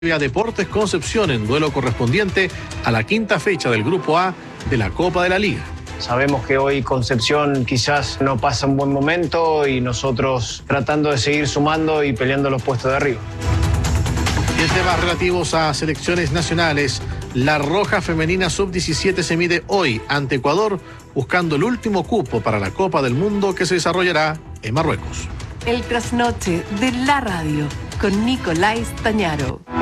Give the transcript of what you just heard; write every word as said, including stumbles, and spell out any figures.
a Deportes Concepción en duelo correspondiente a la quinta fecha del Grupo A de la Copa de la Liga. Sabemos que hoy Concepción quizás no pasa un buen momento y nosotros tratando de seguir sumando y peleando los puestos de arriba. Y en temas relativos a selecciones nacionales, la Roja Femenina sub diecisiete se mide hoy ante Ecuador, buscando el último cupo para la Copa del Mundo que se desarrollará en Marruecos. El trasnoche de la radio con Nicolás Tañaro.